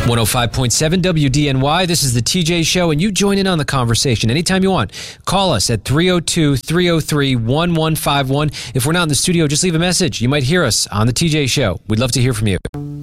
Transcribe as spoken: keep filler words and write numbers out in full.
one oh five point seven W D N Y. This is the T J Show, and you join in on the conversation anytime you want. Call us at three oh two, three oh three, one one five one. If we're not in the studio, just leave a message. You might hear us on the T J Show. We'd love to hear from you.